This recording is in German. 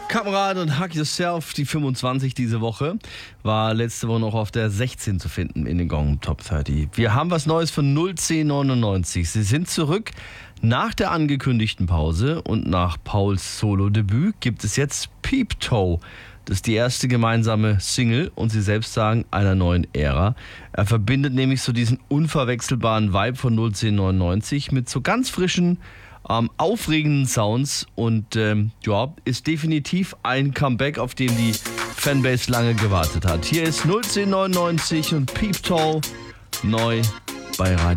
Kamerad und Hug Yourself, die 25 diese Woche, war letzte Woche noch auf der 16 zu finden in den Gong Top 30. Wir haben was Neues von 01099. Sie sind zurück nach der angekündigten Pause und nach Pauls Solo-Debüt gibt es jetzt Peep Toe. Das ist die erste gemeinsame Single und sie selbst sagen, einer neuen Ära. Er verbindet nämlich so diesen unverwechselbaren Vibe von 01099 mit so ganz frischen, aufregenden Sounds und ist definitiv ein Comeback, auf dem die Fanbase lange gewartet hat. Hier ist 01099 und Peep Toe neu bei Radio.